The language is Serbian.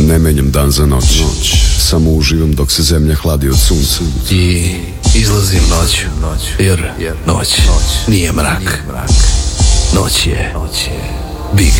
Ne menjam dan za noć, samo uživam dok se zemlja hladi od sunca. I izlazim noću, jer noć nije mrak. Noć je big